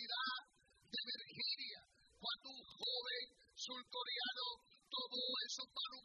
Universidad de Virginia, cuando un joven surcoreano tomó en sus manos